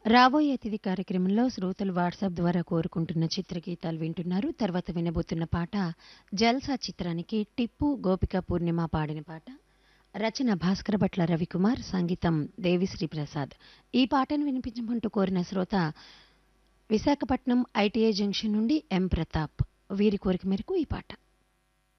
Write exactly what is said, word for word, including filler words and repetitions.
రాబోయే అతిథి కార్యక్రమంలో శ్రోతలు వాట్సాప్ ద్వారా కోరుకుంటున్న చిత్రగీతాలు వింటున్నారు. తర్వాత వినబోతున్న పాట 'జల్సా' చిత్రానికి టిప్పు, గోపిక పూర్ణిమ పాడిన పాట. రచన భాస్కర భట్ల రవికుమార్, సంగీతం దేవిశ్రీ ప్రసాద్. ఈ పాటను వినిపించమంటూ కోరిన శ్రోత విశాఖపట్నం ఐటీఐ జంక్షన్ నుండి ఎం ప్రతాప్. వీరి కోరిక మేరకు ఈ పాట.